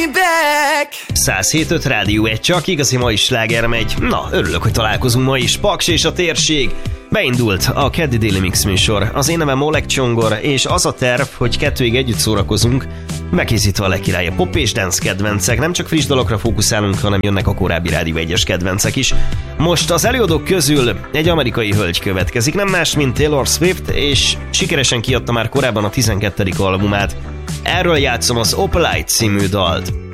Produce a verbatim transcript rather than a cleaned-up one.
száz hét öt Rádió egy, csak igazi mai sláger megy. Na, örülök, hogy találkozunk ma is. Paks és a térség. Beindult a keddi Déli Mix műsor. Az én nevem Oleg Csongor, és az a terv, hogy kettőig együtt szórakozunk, bekészítve a legkirályabb pop és dance kedvencek. Nem csak friss dalokra fókuszálunk, hanem jönnek a korábbi Rádió egyes kedvencek is. Most az előadók közül egy amerikai hölgy következik, nem más, mint Taylor Swift, és sikeresen kiadta már korábban a tizenkettedik albumát. Erről játszom az Opalite című dalt.